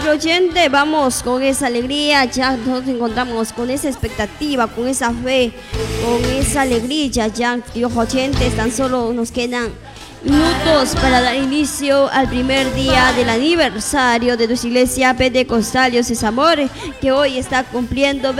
querido oyente, vamos con esa alegría, ya nos encontramos con esa expectativa, con esa fe, con esa alegría, ya, queridos oyentes, tan solo nos quedan minutos para dar inicio al primer día del aniversario de nuestra iglesia Pentecostal Dios es Amor, que hoy está cumpliendo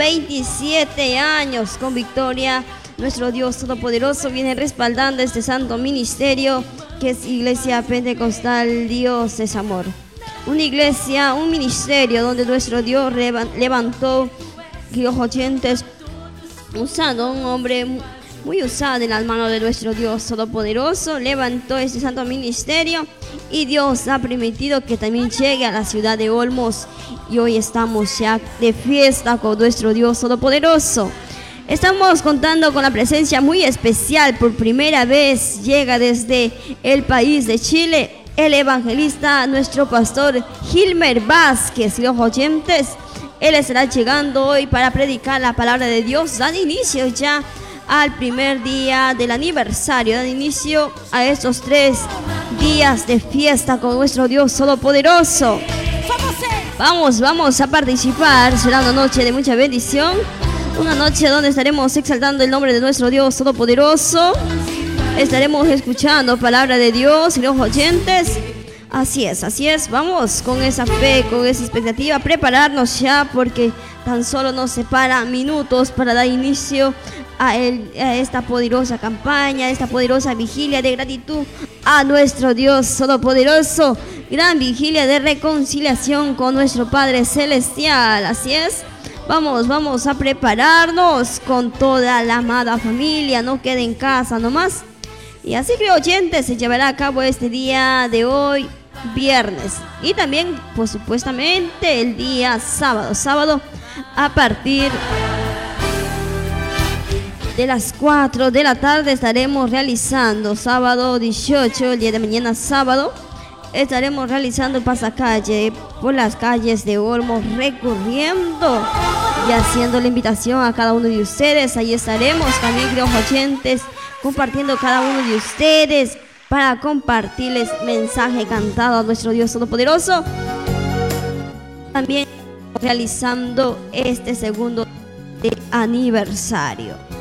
27 años con victoria. Nuestro Dios Todopoderoso viene respaldando este santo ministerio que es Iglesia Pentecostal Dios es Amor. Una iglesia, un ministerio donde nuestro Dios levantó, queridos oyentes, usando un hombre muy usado en las manos de nuestro Dios Todopoderoso, levantó este santo ministerio y Dios ha permitido que también llegue a la ciudad de Olmos y hoy estamos ya de fiesta con nuestro Dios Todopoderoso. Estamos contando con la presencia muy especial, por primera vez llega desde el país de Chile el evangelista, nuestro pastor Gilmer Vázquez, los oyentes. Él estará llegando hoy para predicar la palabra de Dios, dan inicio ya al primer día del aniversario, dan inicio a estos 3 días de fiesta con nuestro Dios Todopoderoso. Vamos a participar, será una noche de mucha bendición, una noche donde estaremos exaltando el nombre de nuestro Dios Todopoderoso, estaremos escuchando palabra de Dios y los oyentes. Así es, vamos con esa fe, con esa expectativa, prepararnos ya porque tan solo nos separa minutos para dar inicio a esta poderosa campaña, esta poderosa vigilia de gratitud a nuestro Dios Todopoderoso, gran vigilia de reconciliación con nuestro Padre Celestial. Así es, vamos a prepararnos con toda la amada familia, no quede en casa nomás. Y así que oyentes, se llevará a cabo este día de hoy, viernes, y también pues supuestamente el día sábado a partir de las 4 de la tarde estaremos realizando, sábado 18, el día de mañana sábado, estaremos realizando el pasacalle por las calles de Olmos, recorriendo y haciendo la invitación a cada uno de ustedes. Ahí estaremos también, queridos oyentes, compartiendo cada uno de ustedes para compartirles mensaje cantado a nuestro Dios Todopoderoso. También realizando este segundo de aniversario.